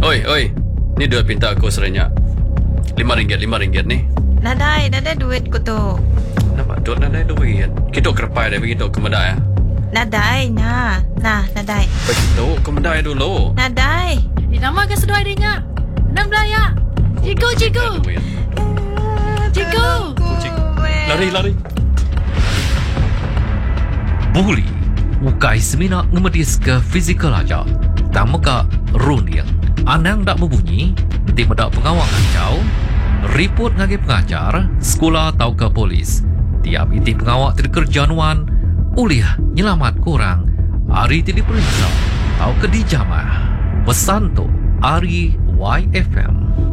Oi. Ni duit pinta aku serenyak. RM5 ni. Nadai duit ko tu. Nampak duit nak ada duit. Kita kerpai dah begitu ke medai. Nadai, nadai. Begitu ke medai dulu. Nadai. Nama ke sedua adanya. Enam belaya. Cigu. Kucing. Lari. Bully ukai semina ngemedis ke fizikal aja. Tama ka runia. Anang dak berbunyi, nanti medak pengawal kacau. Report ngagi pengajar, sekolah atau ke polis. Tiap inti pengawal terkerjanuan, uliah nyelamat kurang. Hari tidak periksa, atau ke dijamah. Pesan tu, Ari YFM.